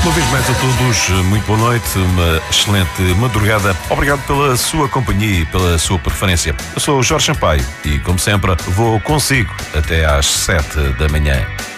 Uma vez mais a todos, muito boa noite, uma excelente madrugada. Obrigado pela sua companhia e pela sua preferência. Eu sou o Jorge Sampaio e, como sempre, vou consigo até às 7 da manhã.